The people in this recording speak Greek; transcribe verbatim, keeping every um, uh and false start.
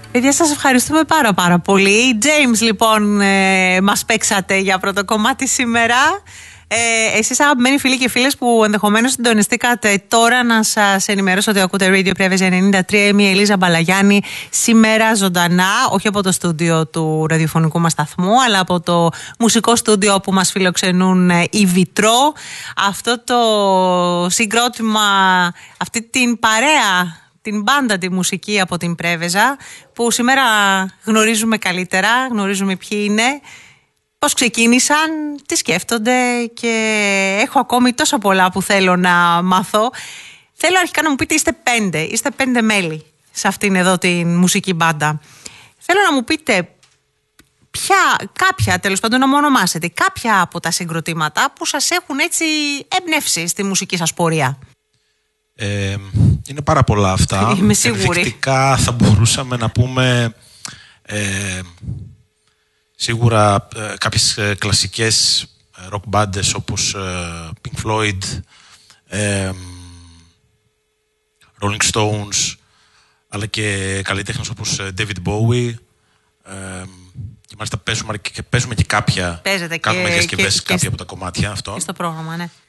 Παιδιά, σας ευχαριστούμε πάρα πάρα πολύ. James, λοιπόν, ε, μας παίξατε για πρώτο κομμάτι σήμερα. Ε, εσείς αγαπημένοι φίλοι και φίλες που ενδεχομένως συντονιστήκατε τώρα, να σας ενημερώσω ότι ακούτε Radio Previs ενενήντα τρία. Είμαι η Ελίζα Μπαλαγιάννη, σήμερα ζωντανά, όχι από το στούντιο του ραδιοφωνικού μας σταθμού, αλλά από το μουσικό στούντιο που μας φιλοξενούν οι Βιτρό. Αυτό το συγκρότημα, αυτή την παρέα, την μπάντα τη μουσική από την Πρέβεζα, που σήμερα γνωρίζουμε καλύτερα, γνωρίζουμε ποιοι είναι, πώς ξεκίνησαν, τι σκέφτονται, και έχω ακόμη τόσα πολλά που θέλω να μάθω. Θέλω αρχικά να μου πείτε, είστε πέντε, είστε πέντε μέλη σε αυτήν εδώ την μουσική μπάντα. Θέλω να μου πείτε ποια, κάποια, τέλος πάντων να μου ονομάσετε, κάποια από τα συγκροτήματα που σας έχουν έτσι εμπνεύσει στη μουσική σας πορεία. Ε, είναι πάρα πολλά αυτά. Είμαι σίγουρη. Ενδεικτικά θα μπορούσαμε να πούμε ε, σίγουρα ε, κάποιες ε, κλασικές ε, rock μπάντες όπως ε, Pink Floyd, ε, Rolling Stones, αλλά και καλλιτέχνες όπως ε, David Bowie, ε, και μάλιστα παίζουμε και, παίζουμε και κάποια, Παίζετε κάνουμε και, διασκευές και, κάποια και από τα κομμάτια αυτό. Και στο πρόγραμμα, ναι.